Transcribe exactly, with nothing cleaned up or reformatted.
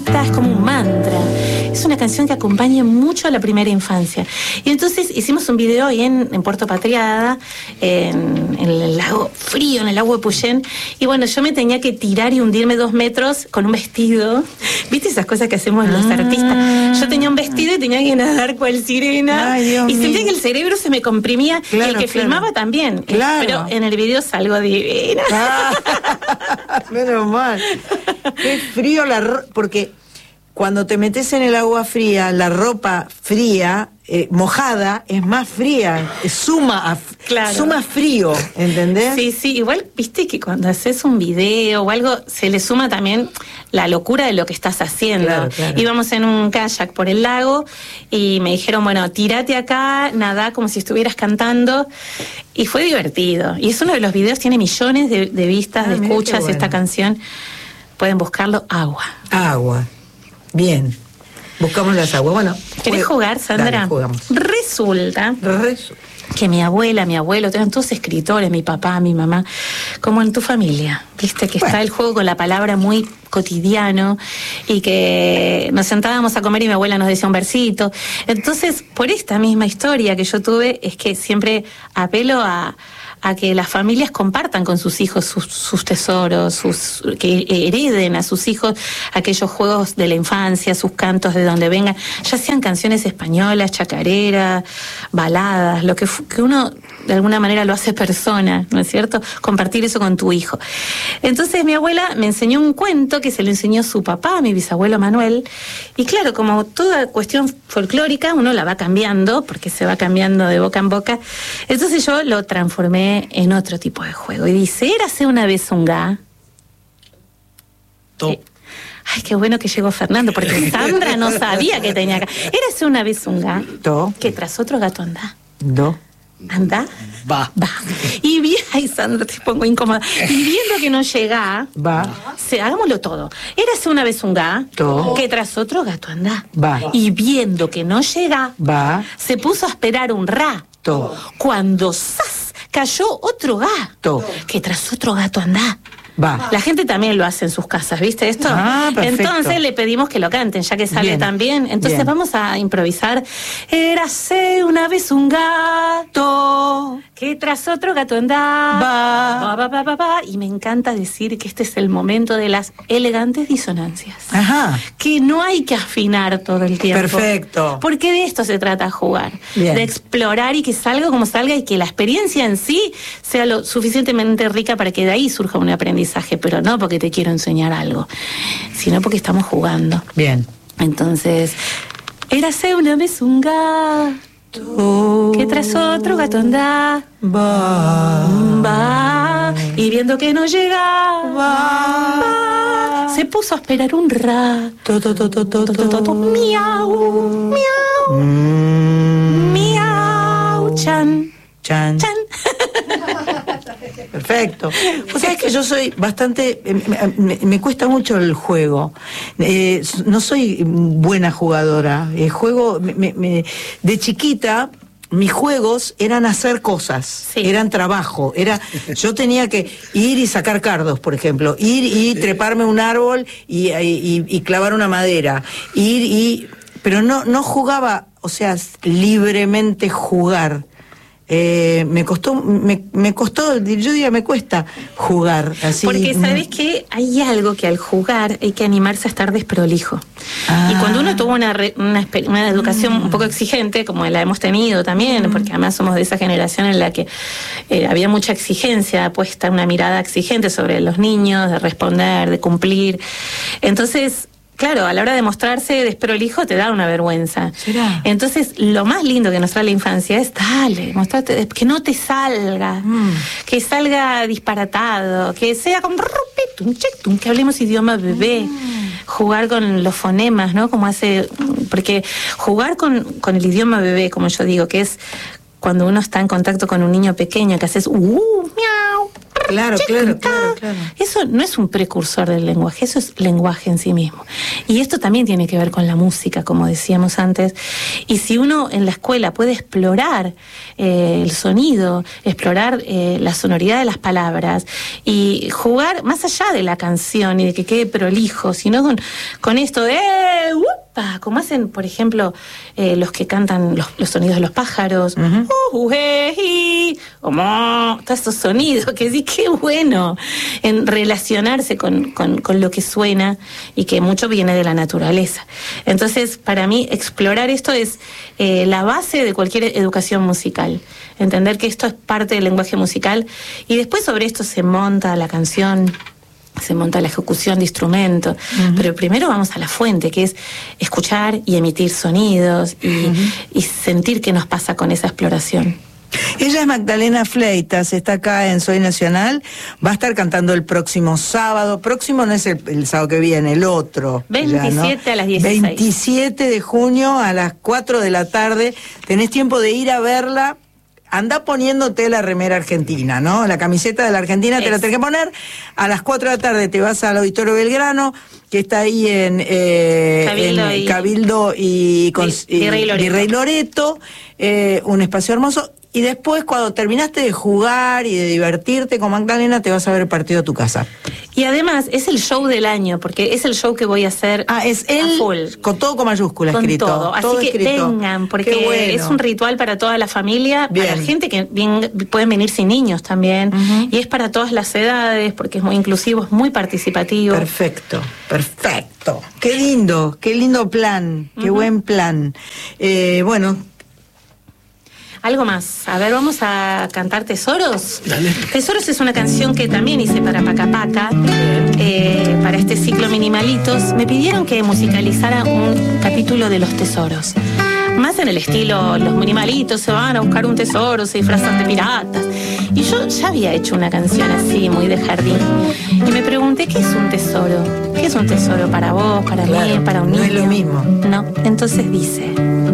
Es como un mantra, es una canción que acompaña mucho a la primera infancia. Y entonces hicimos un video ahí en, en Puerto Patriada, en, en el lago frío, en el lago de Puyén, y bueno, yo me tenía que tirar y hundirme dos metros con un vestido. ¿Viste esas cosas que hacemos los Ah. artistas? Yo tenía un vestido y tenía que nadar cual sirena. Ay, Dios y sentía mío. que el cerebro se me comprimía, Claro, y el que claro. filmaba también. Claro. Pero en el video salgo divina. Ah, menos mal. Qué frío la ro- porque cuando te metes en el agua fría, la ropa fría, eh, mojada, es más fría, es suma, a, Claro. suma frío, ¿entendés? Sí, sí, igual viste que cuando haces un video o algo, se le suma también la locura de lo que estás haciendo. Claro, claro. Íbamos en un kayak por el lago y me dijeron, bueno, tírate acá, nadá como si estuvieras cantando, y fue divertido. Y es uno de los videos, tiene millones de, de vistas, Ah, de mira qué escuchas, bueno. esta canción. Pueden buscarlo, Agua. Agua. Bien. Buscamos las aguas. Bueno. ¿Querés jue- jugar, Sandra? Dale, jugamos. Resulta Resu- que mi abuela, mi abuelo, eran todos escritores, mi papá, mi mamá, como en tu familia, viste que Bueno. está el juego con la palabra muy cotidiano, y que nos sentábamos a comer y mi abuela nos decía un versito. Entonces, por esta misma historia que yo tuve, es que siempre apelo a, a que las familias compartan con sus hijos sus, sus tesoros, sus, que hereden a sus hijos aquellos juegos de la infancia, sus cantos de donde vengan, ya sean canciones españolas, chacareras, baladas, lo que, fu- que uno de alguna manera lo hace persona, ¿no es cierto? Compartir eso con tu hijo. Entonces mi abuela me enseñó un cuento que se lo enseñó su papá, mi bisabuelo Manuel, y claro, como toda cuestión folclórica, uno la va cambiando, porque se va cambiando de boca en boca, entonces yo lo transformé en otro tipo de juego. Y dice, érase una vez un ga. To. Eh, Ay, qué bueno que llegó Fernando, porque Sandra no sabía que tenía acá. Érase una vez un ga To. que tras otro gato anda. Do. ¿Anda? Va. Va. Y bien, ay, Sandra, te pongo incómoda. Y viendo que no llega, Va. se, hagámoslo todo. Érase una vez un ga To. que tras otro gato anda. Va. Y viendo que no llega, Va. se puso a esperar un ra. To. Cuando ¡zas! Cayó otro gato, To. que tras otro gato anda. Va. La gente también lo hace en sus casas, ¿viste esto? Ah, perfecto. Entonces le pedimos que lo canten, ya que sale Bien. tan bien. Entonces Bien. vamos a improvisar. Érase una vez un gato que tras otro gato andaba. Va. Va, va, va, va, va. Y me encanta decir que este es el momento de las elegantes disonancias. Ajá. Que no hay que afinar todo el tiempo. Perfecto. Porque de esto se trata jugar. Bien. De explorar y que salga como salga y que la experiencia en sí sea lo suficientemente rica para que de ahí surja un aprendizaje. Pero no porque te quiero enseñar algo, sino porque estamos jugando. Bien. Entonces, érase una vez un gato que tras otro gato andaba. Va. Va, y viendo que no llegaba, va, se puso a esperar un rato. To, to, to, to, to, To, to, to, to, miau, miau, Mm. miau, chan, Chan. chan. Perfecto. Vos sabés que yo soy bastante, eh, me, me- me cuesta mucho el juego. Eh, no soy buena jugadora. El juego, me- me- me- de chiquita, mis juegos eran hacer cosas, Sí. eran trabajo, era, yo tenía que ir y sacar cardos, por ejemplo, ir y treparme un árbol y, y- y clavar una madera, ir y, pero no, no jugaba, o sea, libremente jugar. Eh, me costó, me, me costó, yo diría, me cuesta jugar así. Porque sabes que hay algo que al jugar hay que animarse a estar desprolijo. Ah. Y cuando uno tuvo una, re- una, espe- una educación un poco exigente, como la hemos tenido también, porque además somos de esa generación en la que eh, había mucha exigencia puesta, una mirada exigente sobre los niños, de responder, de cumplir. Entonces, claro, a la hora de mostrarse desprolijo te da una vergüenza. ¿Será? Entonces, lo más lindo que nos trae la infancia es, dale, mostrate, que no te salga, Mm. que salga disparatado, que sea como rupitum, chetum, que hablemos idioma bebé, jugar con los fonemas, ¿no? Como hace, porque jugar con, con el idioma bebé, como yo digo, que es cuando uno está en contacto con un niño pequeño, que haces uh, miau, Claro, claro, claro, claro. Eso no es un precursor del lenguaje, eso es lenguaje en sí mismo. Y esto también tiene que ver con la música, como decíamos antes. Y si uno en la escuela puede explorar eh, el sonido, explorar eh, la sonoridad de las palabras y jugar más allá de la canción y de que quede prolijo, sino con, con esto de ¡eh! ¡Upa! Como hacen, por ejemplo, eh, los que cantan los, los sonidos de los pájaros, uh-huh. uh, uh, eh, y, oh, todos estos sonidos, que sí, qué bueno, en relacionarse con, con, con lo que suena y que mucho viene de la naturaleza. Entonces, para mí, explorar esto es eh, la base de cualquier educación musical. Entender que esto es parte del lenguaje musical y después sobre esto se monta la canción, se monta la ejecución de instrumentos, uh-huh. pero primero vamos a la fuente, que es escuchar y emitir sonidos y, uh-huh. y sentir qué nos pasa con esa exploración. Ella es Magdalena Fleitas, está acá en Soy Nacional, va a estar cantando el próximo sábado, próximo no es el, el sábado que viene, el otro. veintisiete ya, ¿no? A las dieciséis. veintisiete de junio a las cuatro de la tarde, tenés tiempo de ir a verla. Anda poniéndote la remera argentina, ¿no? La camiseta de la Argentina es. Te la tenés que poner. A las cuatro de la tarde te vas al Auditorio Belgrano, que está ahí en, eh, Cabildo, en y, Cabildo y, con, y Virrey Loreto. Virrey Loreto, eh, un espacio hermoso. Y después, cuando terminaste de jugar y de divertirte con Magdalena, te vas a ver el partido a tu casa. Y además, es el show del año, porque es el show que voy a hacer. Ah, es el full. Con todo con mayúsculas con escrito. Todo. Así todo que escrito. vengan, porque bueno. es un ritual para toda la familia, Bien. para gente que bien, pueden venir sin niños también. Uh-huh. Y es para todas las edades, porque es muy inclusivo, es muy participativo. Perfecto, perfecto. Qué lindo, qué lindo plan, qué uh-huh. buen plan. Eh, bueno. Algo más. A ver, vamos a cantar Tesoros. Dale. Tesoros es una canción que también hice para Pacapaca, eh, para este ciclo Minimalitos. Me pidieron que musicalizara un capítulo de los tesoros. Más en el estilo, los minimalitos se van a buscar un tesoro, se disfrazan de piratas. Y yo ya había hecho una canción así, muy de jardín. Y me pregunté, ¿qué es un tesoro? ¿Qué es un tesoro para vos, para claro, mí, para un niño? No es lo mismo. No, entonces dice...